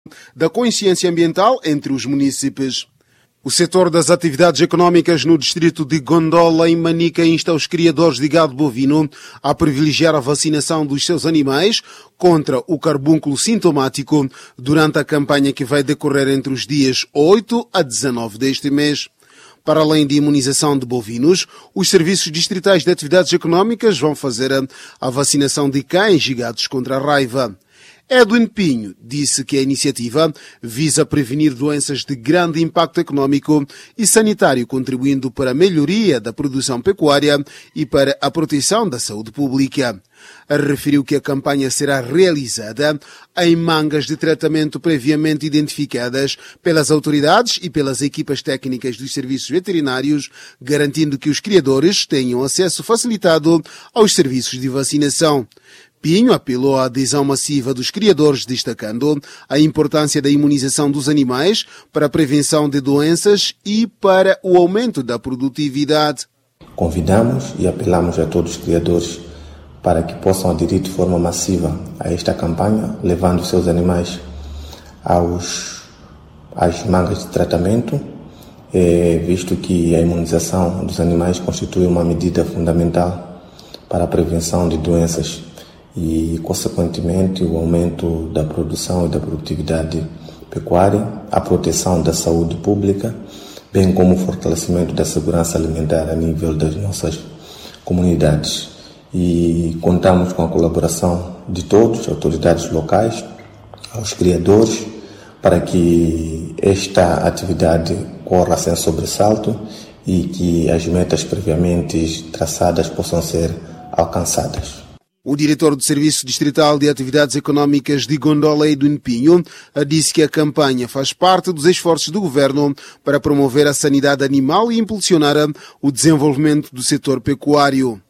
da consciência ambiental entre os munícipes. O setor das atividades económicas no distrito de Gondola, em Manica, insta os criadores de gado bovino a privilegiar a vacinação dos seus animais contra o carbúnculo sintomático durante a campanha que vai decorrer entre os dias 8 a 19 deste mês. Para além de imunização de bovinos, os serviços distritais de atividades económicas vão fazer a vacinação de cães e gatos contra a raiva. Edwin Pinho disse que a iniciativa visa prevenir doenças de grande impacto económico e sanitário, contribuindo para a melhoria da produção pecuária e para a proteção da saúde pública. Referiu que a campanha será realizada em mangas de tratamento previamente identificadas pelas autoridades e pelas equipas técnicas dos serviços veterinários, garantindo que os criadores tenham acesso facilitado aos serviços de vacinação. Pinho apelou à adesão massiva dos criadores, destacando a importância da imunização dos animais para a prevenção de doenças e para o aumento da produtividade. Convidamos e apelamos a todos os criadores para que possam aderir de forma massiva a esta campanha, levando seus animais às mangas de tratamento, visto que a imunização dos animais constitui uma medida fundamental para a prevenção de doenças e, consequentemente, o aumento da produção e da produtividade pecuária, a proteção da saúde pública, bem como o fortalecimento da segurança alimentar a nível das nossas comunidades. E contamos com a colaboração de todos, autoridades locais, aos criadores, para que esta atividade corra sem sobressalto e que as metas previamente traçadas possam ser alcançadas. O diretor do Serviço Distrital de Atividades Económicas de Gondola, Edwin Pinho, disse que a campanha faz parte dos esforços do governo para promover a sanidade animal e impulsionar o desenvolvimento do setor pecuário.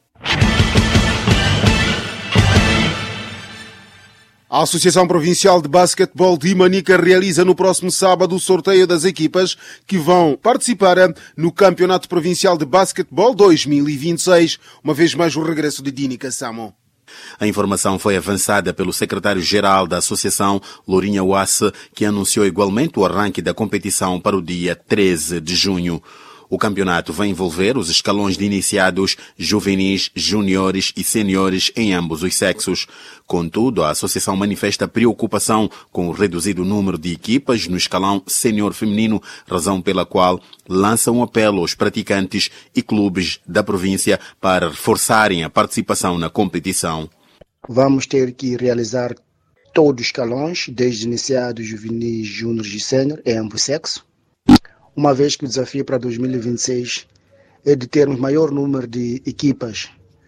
A Associação Provincial de Basquetebol de Manica realiza no próximo sábado o sorteio das equipas que vão participar no Campeonato Provincial de Basquetebol 2026. Uma vez mais o regresso de Dini Kassamo. A informação foi avançada pelo secretário-geral da Associação, Lourinha Wasse, que anunciou igualmente o arranque da competição para o dia 13 de junho. O campeonato vai envolver os escalões de iniciados, juvenis, juniores e seniores em ambos os sexos. Contudo, a associação manifesta preocupação com o reduzido número de equipas no escalão senior feminino, razão pela qual lança um apelo aos praticantes e clubes da província para reforçarem a participação na competição. Vamos ter que realizar todos os escalões, desde iniciados, juvenis, júniores e sênior, em ambos sexos. Uma vez que o desafio para 2026 é de termos maior número de equipas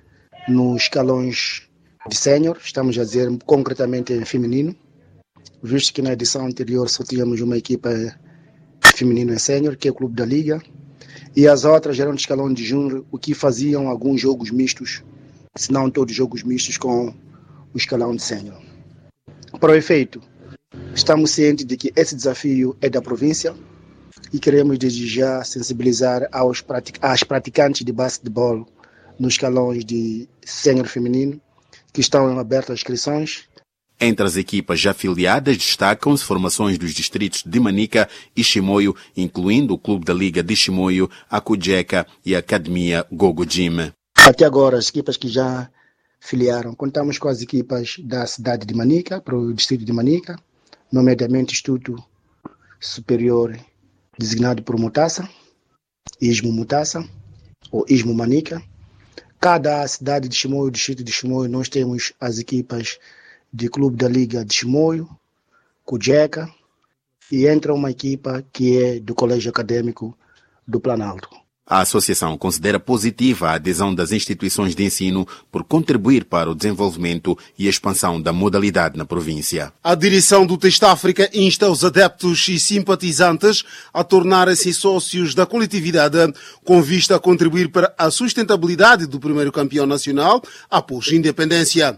nos escalões de sénior, estamos a dizer concretamente em feminino, visto que na edição anterior só tínhamos uma equipa feminina em sénior, que é o Clube da Liga, e as outras eram de escalão de júnior, o que faziam alguns jogos mistos, se não todos jogos mistos com o escalão de sénior. Para o efeito, estamos cientes de que esse desafio é da província, e queremos desde já sensibilizar às praticantes de basquetebol nos escalões de sénior feminino que estão abertas as inscrições. Entre as equipas já afiliadas destacam-se formações dos distritos de Manica e Chimoio, incluindo o Clube da Liga de Chimoio, a Cujeca e a Academia Gogo Gym. Até agora, as equipas que já filiaram, contamos com as equipas da cidade de Manica, para o distrito de Manica, nomeadamente Instituto Superior designado por Mutassa, Ismo Mutassa ou Ismo Manica. Cada cidade de Chimoio, distrito de Chimoio, nós temos as equipas de Clube da Liga de Chimoio, Cujeca, e entra uma equipa que é do Colégio Acadêmico do Planalto. A associação considera positiva a adesão das instituições de ensino por contribuir para o desenvolvimento e expansão da modalidade na província. A direção do Test África insta os adeptos e simpatizantes a tornarem-se sócios da coletividade com vista a contribuir para a sustentabilidade do primeiro campeão nacional após a independência.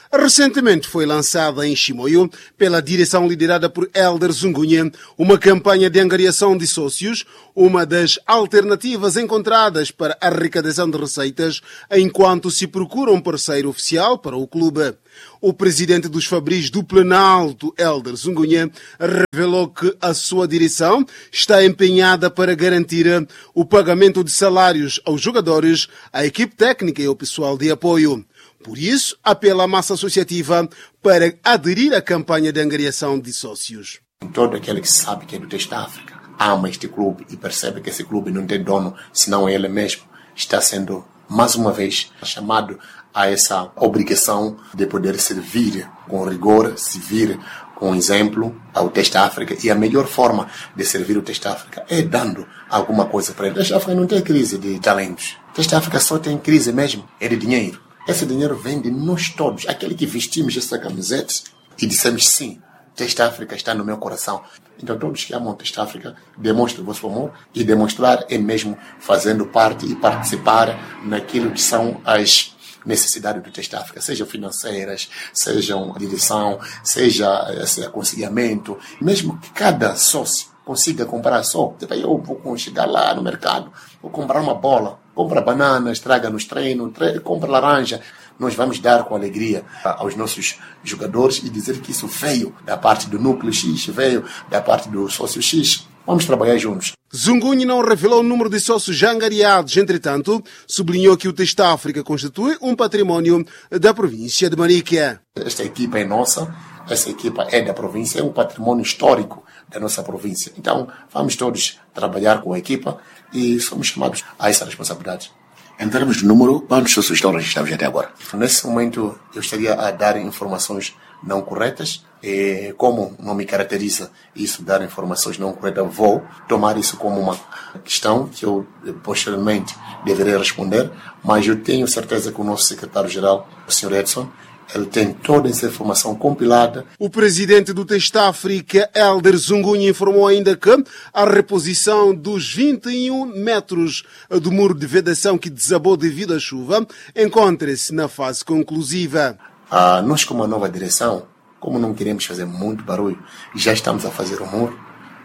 Recentemente foi lançada em Chimoio, pela direção liderada por Hélder Zungunha, uma campanha de angariação de sócios, uma das alternativas encontradas para a arrecadação de receitas, enquanto se procura um parceiro oficial para o clube. O presidente dos Fabris do Planalto, Hélder Zungunha, revelou que a sua direção está empenhada para garantir o pagamento de salários aos jogadores, à equipe técnica e ao pessoal de apoio. Por isso, apela à massa associativa para aderir à campanha de angariação de sócios. Todo aquele que sabe que é do Teste África ama este clube e percebe que esse clube não tem dono, senão ele mesmo, está sendo, mais uma vez, chamado a essa obrigação de poder servir com rigor, servir com exemplo ao Teste África. E a melhor forma de servir o Teste África é dando alguma coisa para ele. O Teste África não tem crise de talentos. O Teste África só tem crise mesmo, é de dinheiro. Esse dinheiro vem de nós todos, aquele que vestimos essa camiseta e dissemos sim, Teste África está no meu coração. Então todos que amam o Teste África, demonstrem o vosso amor, e demonstrar é mesmo fazendo parte e participar naquilo que são as necessidades do Teste África, sejam financeiras, sejam a direção, seja esse aconselhamento, mesmo que cada sócio consiga comprar só. Eu vou chegar lá no mercado, vou comprar uma bola, compra bananas, traga nos treinos, compra laranja. Nós vamos dar com alegria aos nossos jogadores e dizer que isso veio da parte do núcleo X, veio da parte do sócio X. Vamos trabalhar juntos. Zungunha não revelou o número de sócios já angariados, entretanto, sublinhou que o Teste África constitui um património da província de Manica. Esta equipa é nossa, essa equipa é da província, é um património histórico da nossa província. Então, vamos todos trabalhar com a equipa e somos chamados a essa responsabilidade. Em termos de número, quantos sócios estão registrados até agora? Nesse momento, eu estaria a dar informações não corretas. E como não me caracteriza isso, dar informações não corretas, vou tomar isso como uma questão que eu posteriormente deverei responder. Mas eu tenho certeza que o nosso secretário-geral, o Sr. Edson, ele tem toda essa informação compilada. O presidente do Teste África, Hélder Zungunha, informou ainda que a reposição dos 21 metros do muro de vedação que desabou devido à chuva encontra-se na fase conclusiva. Nós, como a nova direção, como não queremos fazer muito barulho, já estamos a fazer o muro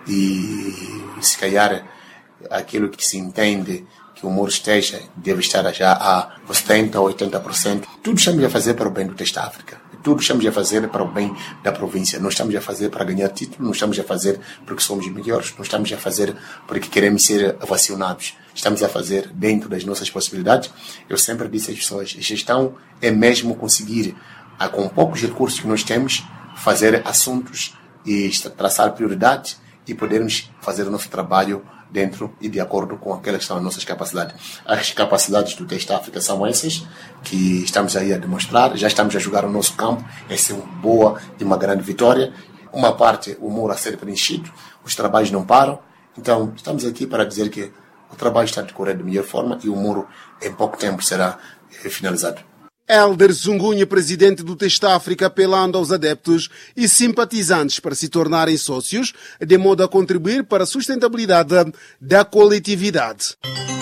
e se calhar aquilo que se entende que o muro deve estar já a 70% ou 80%. Tudo estamos a fazer para o bem do Teste África. Tudo estamos a fazer para o bem da província. Não estamos a fazer para ganhar título, não estamos a fazer porque somos melhores, não estamos a fazer porque queremos ser ovacionados. Estamos a fazer dentro das nossas possibilidades. Eu sempre disse às pessoas, gestão é mesmo conseguir, com poucos recursos que nós temos, fazer assuntos e traçar prioridades e podermos fazer o nosso trabalho dentro e de acordo com aquelas que são as nossas capacidades. As capacidades do Teste África são essas que estamos aí a demonstrar. Já estamos a jogar o nosso campo. Essa é uma boa e uma grande vitória. Uma parte, o muro a ser preenchido. Os trabalhos não param. Então, estamos aqui para dizer que o trabalho está a decorrer da melhor forma e o muro, em pouco tempo, será finalizado. Hélder Zungunha, presidente do Teste África, apelando aos adeptos e simpatizantes para se tornarem sócios, de modo a contribuir para a sustentabilidade da coletividade.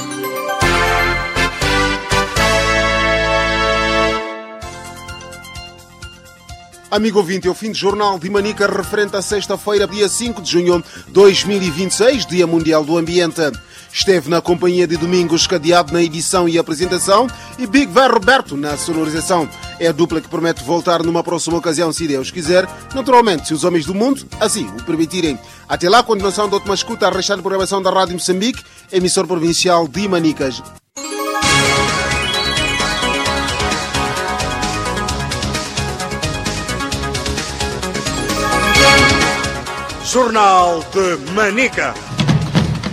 Amigo ouvinte, é o fim de jornal de Manica referente à sexta-feira, dia 5 de junho de 2026, Dia Mundial do Ambiente. Esteve na companhia de Domingos Cadeado na edição e apresentação e Big Ver Roberto na sonorização. É a dupla que promete voltar numa próxima ocasião, se Deus quiser, naturalmente, se os homens do mundo assim o permitirem. Até lá, continuação de ótima escuta à restada programação da Rádio Moçambique, emissor provincial de Manicas. Jornal de Manica.